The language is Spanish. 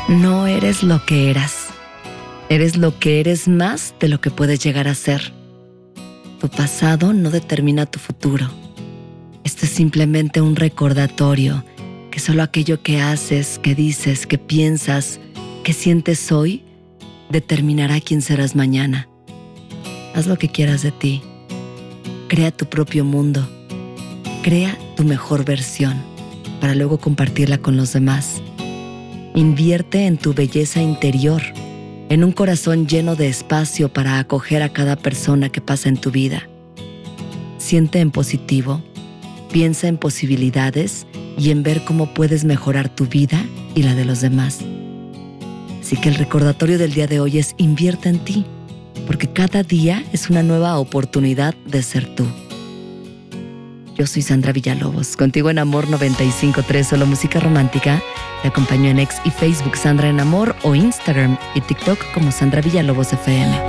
No eres lo que eras. Eres lo que eres más de lo que puedes llegar a ser. Tu pasado no determina tu futuro. Esto es simplemente un recordatorio que solo aquello que haces, que dices, que piensas, que sientes hoy, determinará quién serás mañana. Haz lo que quieras de ti. Crea tu propio mundo. Crea tu mejor versión para luego compartirla con los demás. Invierte en tu belleza interior, en un corazón lleno de espacio para acoger a cada persona que pasa en tu vida. Siente en positivo, piensa en posibilidades y en ver cómo puedes mejorar tu vida y la de los demás. Así que el recordatorio del día de hoy es: invierte en ti, porque cada día es una nueva oportunidad de ser tú. Yo soy Sandra Villalobos, contigo en Amor 95.3, solo música romántica. Te acompaño en X y Facebook Sandra en Amor o Instagram y TikTok como Sandra Villalobos FM.